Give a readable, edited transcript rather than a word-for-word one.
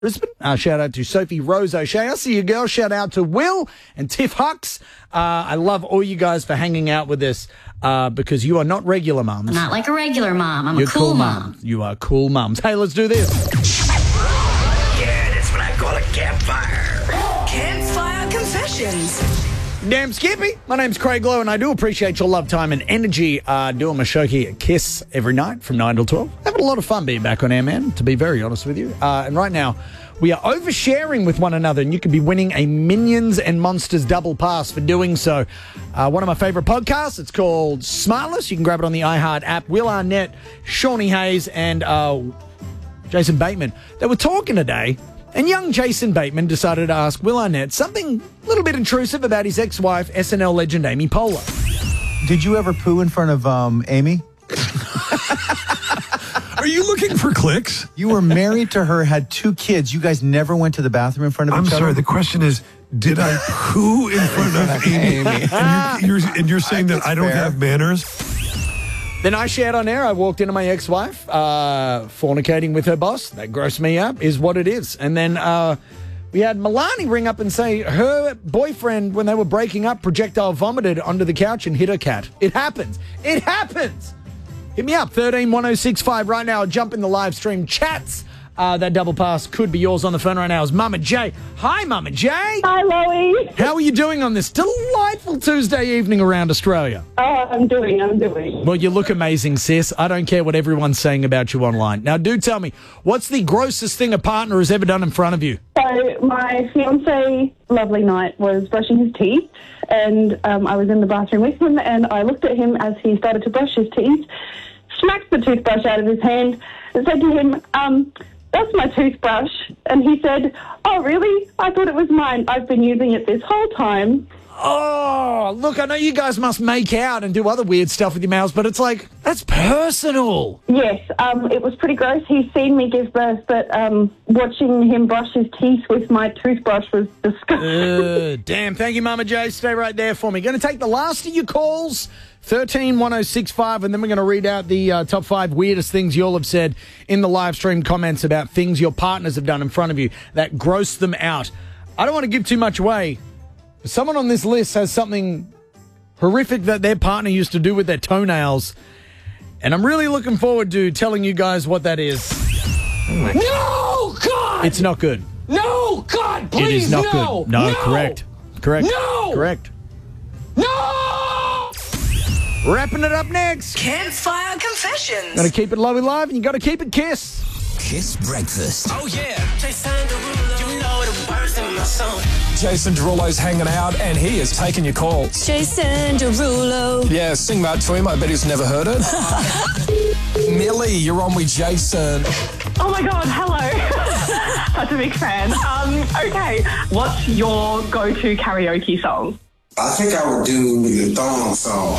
Brisbane. Shout out to Sophie Rose O'Shea. I see you, girl. Shout out to Will and Tiff Hux. I love all you guys for hanging out with us because you are not regular mums. Not like a regular mom. I'm You're a cool mom. You are cool mums. Hey, let's do this. Yeah, that's what I call a campfire. Campfire Confessions. Damn Skippy. My name's Craig Lowe, and I do appreciate your love, time, and energy doing my show here at KISS every night from 9 till 12. Having a lot of fun being back on air, man, to be very honest with you. And right now, we are oversharing with one another, and you could be winning a Minions and Monsters double pass for doing so. One of my favourite podcasts, it's called Smartless. You can grab it on the iHeart app. Will Arnett, Shawnee Hayes, and Jason Bateman. They were talking today, and young Jason Bateman decided to ask Will Arnett something a little bit intrusive about his ex-wife, SNL legend Amy Poehler. Did you ever poo in front of Amy? Are you looking for clicks? You were married to her, had 2 kids. You guys never went to the bathroom in front of each other? I'm sorry, the question is, did I poo in front of Amy? And you're saying that I don't have manners? Then I shared on air, I walked into my ex-wife, fornicating with her boss. That grossed me up, is what it is. And then we had Milani ring up and say her boyfriend, when they were breaking up, projectile vomited onto the couch and hit her cat. It happens. It happens. Hit me up, 131065 right now. Jump in the live stream chats. That double pass could be yours. On the phone right now is Mama J. Hi, Mama J. Hi, Loie. How are you doing on this delightful Tuesday evening around Australia? I'm doing. Well, you look amazing, sis. I don't care what everyone's saying about you online. Now, do tell me, what's the grossest thing a partner has ever done in front of you? So my fiancé, lovely night, was brushing his teeth, and I was in the bathroom with him, and I looked at him as he started to brush his teeth, smacked the toothbrush out of his hand, and said to him, "That's my toothbrush." And he said, "Oh, really? I thought it was mine. I've been using it this whole time." Oh, look, I know you guys must make out and do other weird stuff with your mouths, but it's like, that's personal. Yes, it was pretty gross. He's seen me give birth, but watching him brush his teeth with my toothbrush was disgusting. Damn, thank you, Mama J. Stay right there for me. Going to take the last of your calls, 131065, and then we're going to read out the top 5 weirdest things you all have said in the live stream comments about things your partners have done in front of you that gross them out. I don't want to give too much away. Someone on this list has something horrific that their partner used to do with their toenails, and I'm really looking forward to telling you guys what that is. No, God! It's not good. No, God, please, It is not no! good. No, correct. No! Correct. No! Wrapping it up next. Campfire Confessions. Got to keep it Lowy Live, and you got to keep it KISS. Kiss breakfast. Oh yeah, Jason Derulo, you know the words in my song. Jason Derulo's hanging out, and he is taking your calls. Jason Derulo. Yeah, sing that to him. I bet he's never heard it. Millie, you're on with Jason. Oh my God, hello. Such a big fan. Okay, what's your go-to karaoke song? I think I would do the thong song.